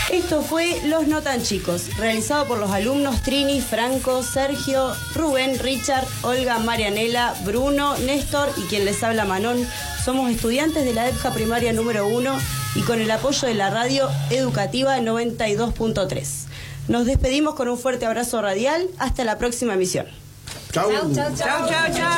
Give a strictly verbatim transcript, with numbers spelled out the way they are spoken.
Esto fue Los No Tan Chicos, realizado por los alumnos Trini, Franco, Sergio, Rubén, Richard, Olga, Marianela, Bruno, Néstor y quien les habla, Manon. Somos estudiantes de la EPJA primaria número uno y con el apoyo de la radio educativa noventa y dos punto tres. Nos despedimos con un fuerte abrazo radial. Hasta la próxima emisión. Chau. Chau, chau, chau. Chau, chau, chau.